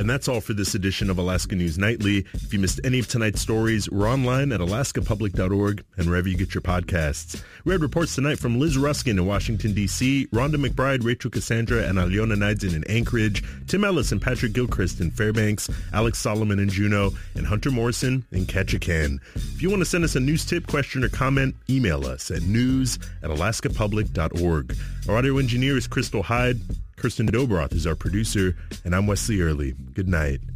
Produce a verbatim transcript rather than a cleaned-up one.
And that's all for this edition of Alaska News Nightly. If you missed any of tonight's stories, we're online at alaska public dot org and wherever you get your podcasts. We had reports tonight from Liz Ruskin in Washington, D C, Rhonda McBride, Rachel Cassandra, and Aliona Neidson in Anchorage, Tim Ellis and Patrick Gilchrist in Fairbanks, Alex Solomon in Juneau, and Hunter Morrison in Ketchikan. If you want to send us a news tip, question, or comment, email us at news at alaska public dot org. Our audio engineer is Crystal Hyde. Kirsten Dobroth is our producer, and I'm Wesley Early. Good night.